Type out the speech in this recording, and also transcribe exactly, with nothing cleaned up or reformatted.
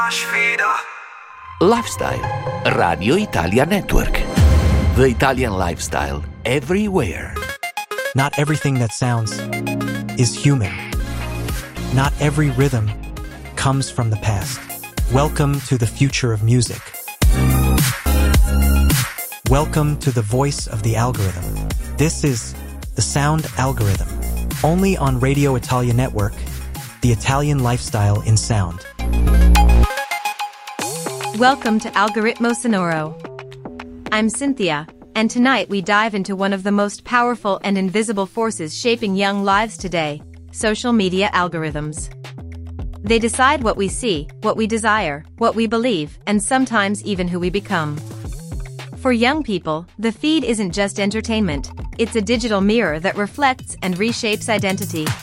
Lifestyle, Radio Italia Network. The Italian lifestyle everywhere. Not everything that sounds is human. Not every rhythm comes from the past. Welcome to the future of music. Welcome to the voice of the algorithm. This is the Sound Algorithm, only on Radio Italia Network, the Italian lifestyle in sound. Welcome to Algoritmo Sonoro. I'm Cynthia, and tonight we dive into one of the most powerful and invisible forces shaping young lives today: social media algorithms. They decide what we see, what we desire, what we believe, and sometimes even who we become. For young people, the feed isn't just entertainment, it's a digital mirror that reflects and reshapes identity.